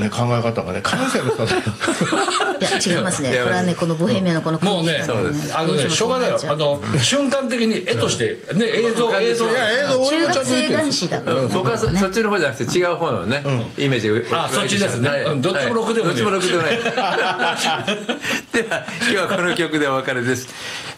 ね、考え方がね、感性の差だよ。 いや違いますね。これはね、このボヘミアのこのもうね、しょうがないよ。瞬間的に絵としてね、映像いや映像中学生男子だから。 僕はそっちの方じゃなくて違う方のねイメージが。 あ、そっちですね。どっちも6でもね。 どっちも6でもない。では今日はこの曲でお別れです。